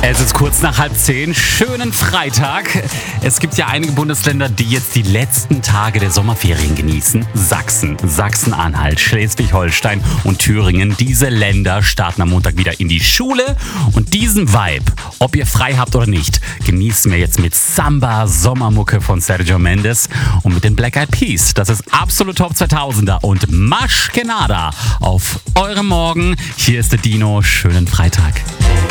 Es ist kurz nach 9:30. Schönen Freitag. Es gibt ja einige Bundesländer, die jetzt die letzten Tage der Sommerferien genießen. Sachsen, Sachsen-Anhalt, Schleswig-Holstein und Thüringen. Diese Länder starten am Montag wieder in die Schule. Und diesen Vibe, ob ihr frei habt oder nicht, genießen wir jetzt mit Samba Sommermucke von Sergio Mendes und mit den Black Eyed Peas. Das ist absolut Top 2000er und Masch Kenada auf eurem Morgen. Hier ist der Dino. Schönen Freitag.